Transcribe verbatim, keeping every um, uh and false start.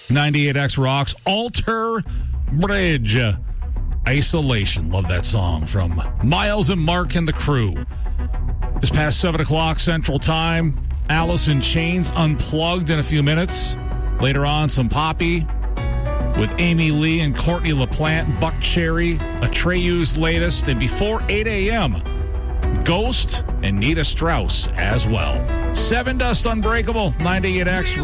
ninety-eight X rocks Alter Bridge. Isolation. Love that song from Miles and Mark and the crew. This past seven o'clock Central Time, Alice in Chains Unplugged in a few minutes. Later on, some Poppy with Amy Lee and Courtney LaPlante, Buck Cherry, Atreyu's latest. And before eight a.m., Ghost and Nita Strauss as well. Seven Dust Unbreakable, ninety-eight X